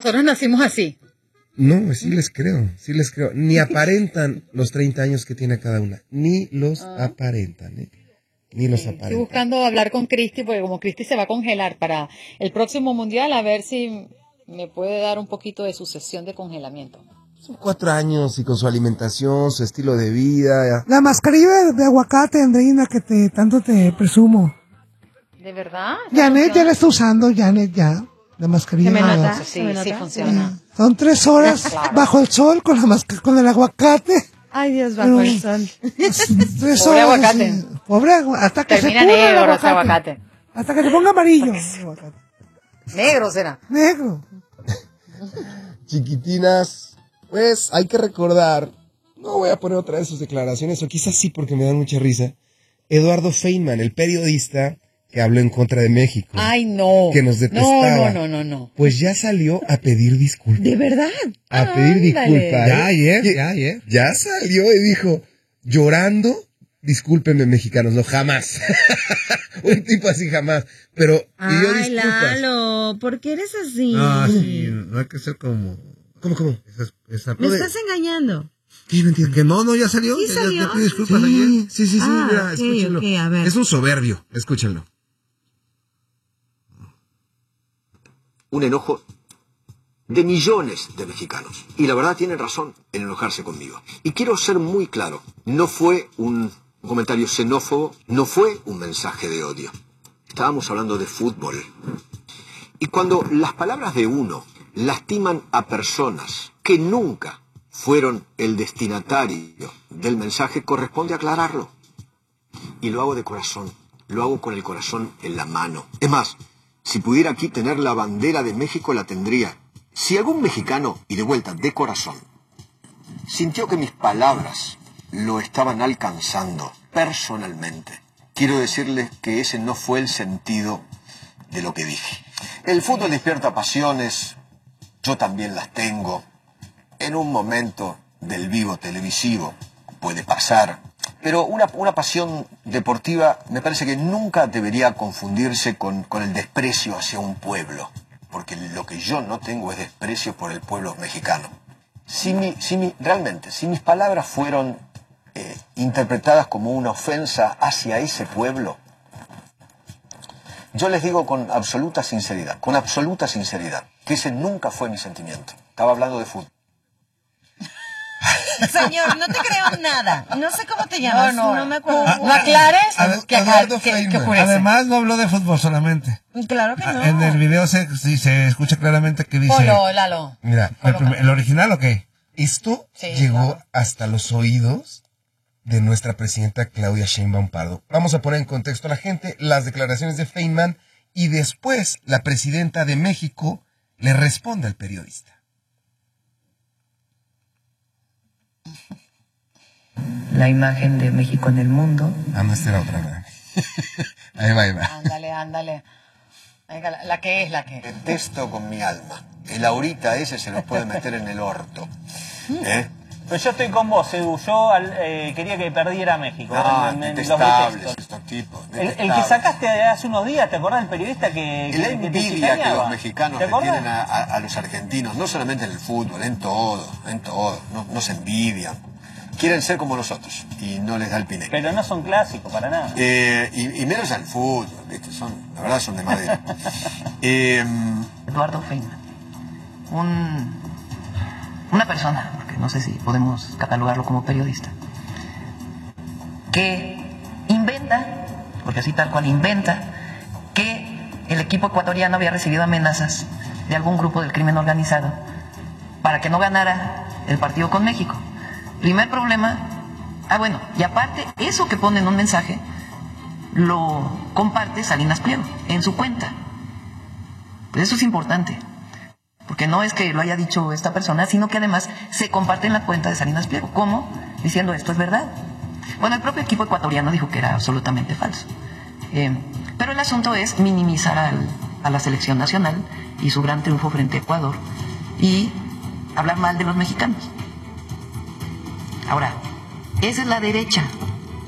nosotros nacimos así. No, sí les creo. Ni aparentan los 30 años que tiene cada una. Ni los aparentan, ¿eh? Ni los aparentan. Estoy buscando hablar con Cristi, porque como Cristi se va a congelar para el próximo mundial, a ver si me puede dar un poquito de su sesión de congelamiento. Son 4 años y con su alimentación, su estilo de vida. La mascarilla de aguacate, Andreina, que tanto te presumo. ¿De verdad? Janet ya la está usando, Janet ya. La mascarilla. ¿Se me de nota? aguacate. Sí funciona. Son 3 horas Claro. bajo el sol con el aguacate. Ay, Dios, bajo el sol. 3 Pobre horas. aguacate. Así, pobre hasta que Termina se pudra el negro ese aguacate. Hasta que se ponga amarillo. Negro será. Negro. Chiquitinas, pues hay que recordar, no voy a poner otra vez sus declaraciones, o quizás sí porque me dan mucha risa, Eduardo Feynman, el periodista que habló en contra de México. Ay, no. Que nos detestaba. No. Pues ya salió a pedir disculpas. ¿De verdad? A pedir disculpas. Ya ayer. Ya salió y dijo, llorando, discúlpenme mexicanos, no, jamás. Un tipo así jamás. Pero pidió Ay, disculpas. Lalo, ¿por qué eres así? No, sí, no hay que ser como... ¿Cómo? Me estás engañando. ¿Qué? No entiendo. Que no, ya salió. ¿Sí salió? Ya pidió disculpas ayer. Sí, mira, ok, escúchenlo. ok, a ver. Es un soberbio, escúchenlo. Un enojo de millones de mexicanos. Y la verdad tienen razón en enojarse conmigo. Y quiero ser muy claro, no fue un comentario xenófobo, no fue un mensaje de odio. Estábamos hablando de fútbol. Y cuando las palabras de uno lastiman a personas que nunca fueron el destinatario del mensaje, corresponde aclararlo. Y lo hago de corazón, lo hago con el corazón en la mano. Es más, si pudiera aquí tener la bandera de México, la tendría. Si algún mexicano, y de vuelta, de corazón, sintió que mis palabras lo estaban alcanzando personalmente, quiero decirles que ese no fue el sentido de lo que dije. El fútbol despierta pasiones, yo también las tengo. En un momento del vivo televisivo puede pasar. Pero una pasión deportiva me parece que nunca debería confundirse con el desprecio hacia un pueblo. Porque lo que yo no tengo es desprecio por el pueblo mexicano. Realmente, si mis palabras fueron interpretadas como una ofensa hacia ese pueblo, yo les digo con absoluta sinceridad, que ese nunca fue mi sentimiento. Estaba hablando de fútbol. Señor, no te creo nada. No sé cómo te llamas. No me acuerdo. ¿No aclares? Eduardo ¿Qué Feynman. ocurre? Además, no habló de fútbol solamente. Claro que no. En el video se escucha claramente que dice... Polo, Lalo. Mira, el original, ok. Esto llegó hasta los oídos de nuestra presidenta Claudia Sheinbaum Pardo. Vamos a poner en contexto a la gente las declaraciones de Feynman y después la presidenta de México le responde al periodista. La imagen de México en el mundo. No, esta era otra. Ahí va. Ándale. La que es. Detesto con mi alma. El ahorita ese se lo puede meter en el orto. Pero yo estoy con vos, Edu. Yo quería que perdiera México. No, en los detestables detextos. estos tipos. El que sacaste hace unos días, ¿te acordás del periodista que La te envidia que chicaneaba? los mexicanos ¿Te le acordás? tienen a los argentinos, no solamente en el fútbol, en todo. No se envidian. Quieren ser como nosotros y no les da el piné. Pero no son clásicos para nada. Y menos al fútbol, ¿viste? La verdad son de madera. Eduardo Feynman. Una persona, porque no sé si podemos catalogarlo como periodista, que inventa, porque así tal cual inventa, que el equipo ecuatoriano había recibido amenazas de algún grupo del crimen organizado para que no ganara el partido con México. Primer problema, y aparte, eso que pone en un mensaje, lo comparte Salinas Pliego en su cuenta. Pues eso es importante, porque no es que lo haya dicho esta persona, sino que además se comparte en la cuenta de Salinas Pliego. ¿Cómo? Diciendo esto es verdad. Bueno, el propio equipo ecuatoriano dijo que era absolutamente falso. Pero el asunto es minimizar a la selección nacional y su gran triunfo frente a Ecuador y hablar mal de los mexicanos. Ahora, esa es la derecha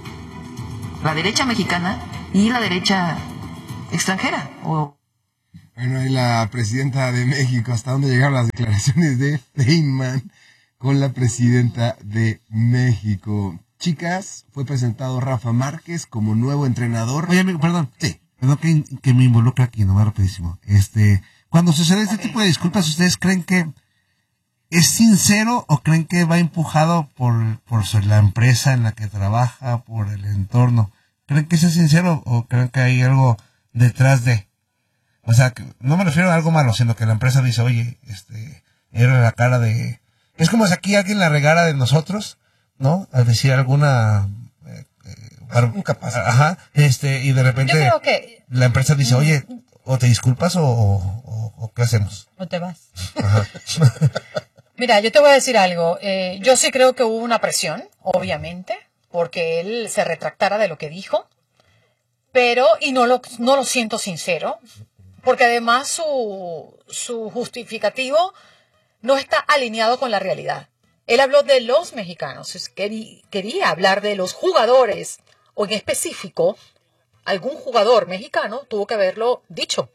mexicana y la derecha extranjera. Bueno, ahí la presidenta de México, ¿hasta dónde llegaron las declaraciones de Feynman con la presidenta de México? Chicas, fue presentado Rafa Márquez como nuevo entrenador. Oye, amigo, perdón. Sí. Perdón que me involucre aquí, no va rapidísimo. Cuando sucede este tipo de disculpas, ¿ustedes creen que es sincero o creen que va empujado por la empresa en la que trabaja, por el entorno? ¿Creen que es sincero o creen que hay algo detrás de? O sea, no me refiero a algo malo, sino que la empresa dice, oye, era la cara de... Es como si aquí alguien la regara de nosotros, ¿no? Al decir alguna... nunca pasa. Ajá, y de repente Yo creo que... la empresa dice, oye, o te disculpas o ¿qué hacemos? O te vas. Ajá. Mira, yo te voy a decir algo. Yo sí creo que hubo una presión, obviamente, porque él se retractara de lo que dijo, pero, y no lo siento sincero, porque además su justificativo no está alineado con la realidad. Él habló de los mexicanos, quería hablar de los jugadores, o en específico, algún jugador mexicano tuvo que haberlo dicho.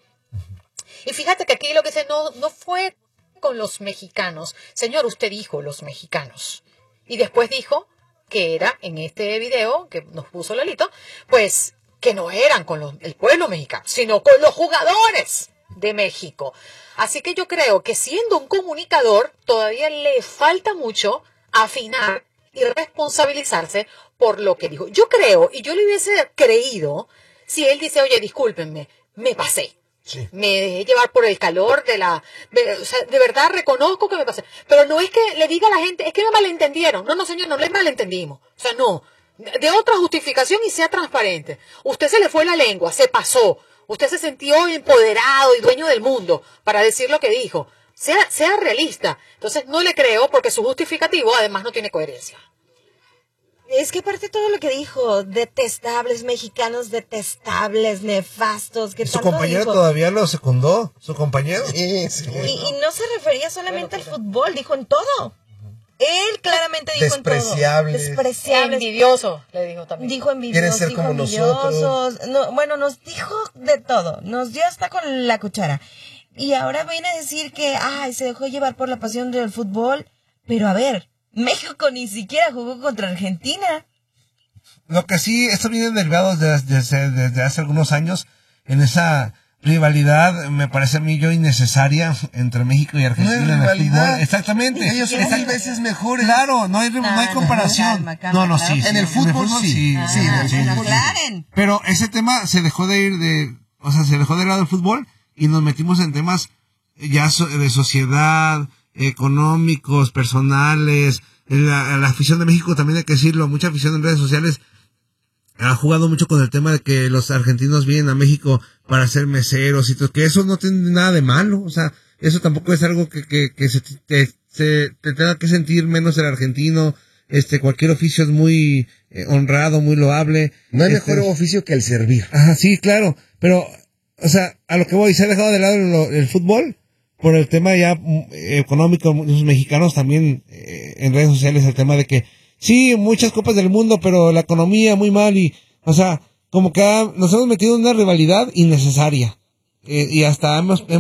Y fíjate que aquí lo que dice no fue con los mexicanos. Señor, usted dijo los mexicanos. Y después dijo que era, en este video que nos puso Lalito, pues que no eran con el pueblo mexicano, sino con los jugadores de México. Así que yo creo que siendo un comunicador, todavía le falta mucho afinar y responsabilizarse por lo que dijo. Yo creo, y yo le hubiese creído, si él dice, oye, discúlpenme, me pasé. Sí. Me dejé llevar por el calor o sea, de verdad reconozco que me pasé. Pero no es que le diga a la gente, es que me malentendieron. No, señor, no le malentendimos. O sea, no. De otra justificación y sea transparente. Usted se le fue la lengua, se pasó. Usted se sintió empoderado y dueño del mundo para decir lo que dijo. Sea realista. Entonces no le creo porque su justificativo además no tiene coherencia. Es que aparte todo lo que dijo, detestables mexicanos, detestables, nefastos, que su compañero dijo, todavía lo secundó, su compañero. Sí. Y no se refería solamente al fútbol, dijo en todo. Él claramente dijo en todo. Despreciables. Envidioso, le dijo también. Dijo envidiosos, quieren ser como nosotros. No, bueno, nos dijo de todo, nos dio hasta con la cuchara. Y ahora viene a decir que, se dejó llevar por la pasión del fútbol, pero a ver, México ni siquiera jugó contra Argentina. Lo que sí, esto viene derivado desde hace algunos años en esa rivalidad, me parece a mí innecesaria entre México y Argentina en el fútbol. Exactamente. Ellos son 1000 veces mejores. Claro, no hay comparación. Sí. En el fútbol sí. Pero ese tema se dejó de ir se dejó de lado del fútbol y nos metimos en temas ya de sociedad, económicos, personales. La afición de México, también hay que decirlo, mucha afición en redes sociales ha jugado mucho con el tema de que los argentinos vienen a México para ser meseros y todo, que eso no tiene nada de malo, o sea, eso tampoco es algo que te tenga que sentir menos el argentino. Cualquier oficio es muy honrado, muy loable. No hay mejor oficio que el servir. Ajá, sí, claro, pero, o sea, a lo que voy, se ha dejado de lado el fútbol por el tema ya económico. Los mexicanos también en redes sociales, el tema de que sí, muchas copas del mundo, pero la economía muy mal y, o sea, como que nos hemos metido en una rivalidad innecesaria. Y hasta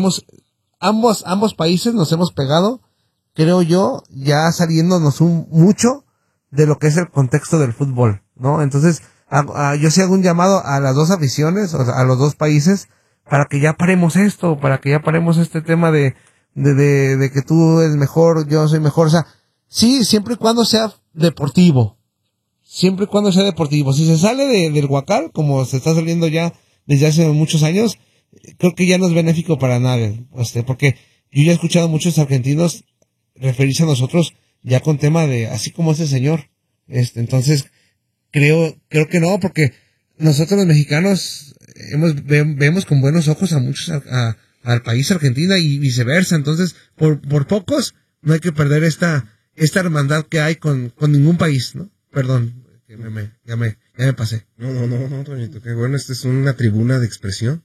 ambos países nos hemos pegado, creo yo, ya saliéndonos mucho de lo que es el contexto del fútbol, ¿no? Entonces, yo sí hago un llamado a las dos aficiones, o sea, a los dos países, para que ya paremos esto, para que ya paremos este tema de que tú eres mejor, yo soy mejor, o sea, sí, siempre y cuando sea deportivo. Siempre y cuando sea deportivo. Si se sale del huacal, como se está saliendo ya desde hace muchos años, creo que ya no es benéfico para nadie. Porque yo ya he escuchado a muchos argentinos referirse a nosotros ya con tema de, así como ese señor. Entonces, creo que no, porque nosotros los mexicanos vemos con buenos ojos a muchos, al país Argentina y viceversa. Entonces, por pocos, no hay que perder esta hermandad que hay con ningún país, ¿no? Perdón, que ya me pasé. No, Toñito, qué bueno, esta es una tribuna de expresión.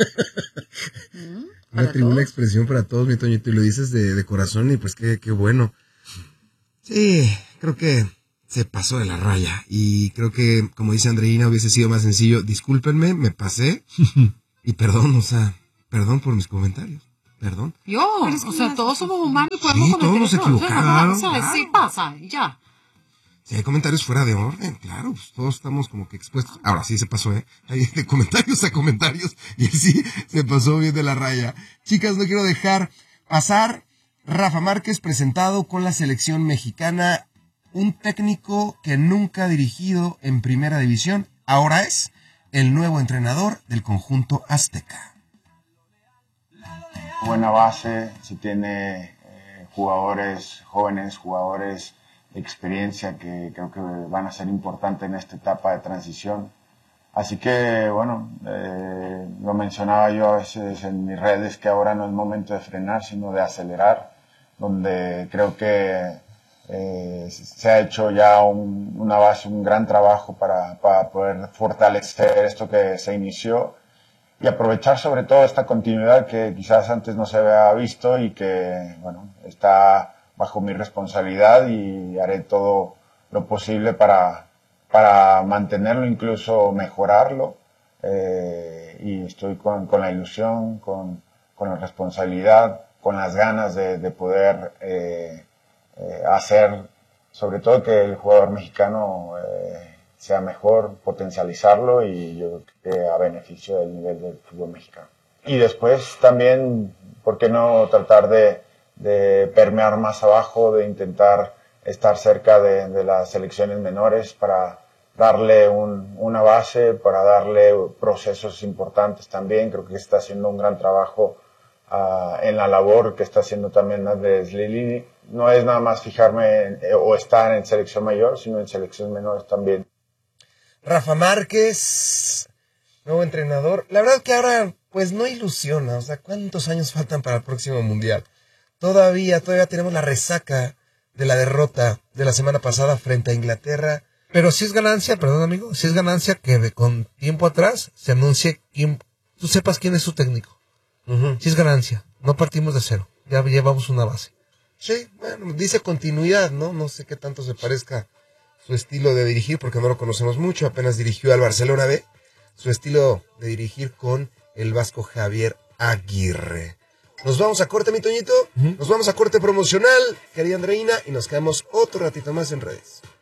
Una tribuna de expresión para todos, mi Toñito, y lo dices de corazón y pues qué bueno. Sí, creo que se pasó de la raya y creo que, como dice Andreina, hubiese sido más sencillo, discúlpenme, me pasé y perdón, o sea, Perdón por mis comentarios. Perdón. O sea, todos somos humanos y podemos Sí, cometer todos nos errores. equivocamos, O sea, claro. sí pasa, ya. Si hay comentarios fuera de orden, claro, pues todos estamos como que expuestos. Ahora sí se pasó, Hay de comentarios a comentarios y él sí se pasó bien de la raya. Chicas, no quiero dejar pasar Rafa Márquez presentado con la selección mexicana, un técnico que nunca ha dirigido en primera división, ahora es el nuevo entrenador del conjunto azteca. Buena base, se tiene jugadores jóvenes, jugadores de experiencia que creo que van a ser importantes en esta etapa de transición. Así que, bueno, lo mencionaba yo a veces en mis redes que ahora no es momento de frenar, sino de acelerar, donde creo que se ha hecho ya una base, un gran trabajo para poder fortalecer esto que se inició y aprovechar sobre todo esta continuidad que quizás antes no se había visto y que, bueno, está bajo mi responsabilidad y haré todo lo posible para mantenerlo, incluso mejorarlo. Y estoy con la ilusión, con la responsabilidad, con las ganas de poder hacer, sobre todo que el jugador mexicano sea mejor, potencializarlo y yo creo que a beneficio del nivel del fútbol mexicano. Y después también, ¿por qué no tratar de permear más abajo, de intentar estar cerca de las selecciones menores para darle una base, para darle procesos importantes también? Creo que está haciendo un gran trabajo en la labor que está haciendo también Andrés Lilini. No es nada más fijarme o estar en selección mayor, sino en selecciones menores también. Rafa Márquez, nuevo entrenador. La verdad que ahora pues no ilusiona. O sea, ¿cuántos años faltan para el próximo mundial? Todavía tenemos la resaca de la derrota de la semana pasada frente a Inglaterra. Pero sí es ganancia, perdón amigo, sí es ganancia que con tiempo atrás se anuncie tú sepas quién es su técnico. Sí es ganancia, no partimos de cero, ya llevamos una base. Sí, bueno, dice continuidad, ¿no? No sé qué tanto se parezca su estilo de dirigir, porque no lo conocemos mucho, apenas dirigió al Barcelona B, su estilo de dirigir con el vasco Javier Aguirre. Nos vamos a corte, mi Toñito, nos vamos a corte promocional, querida Andreina, y nos quedamos otro ratito más en redes.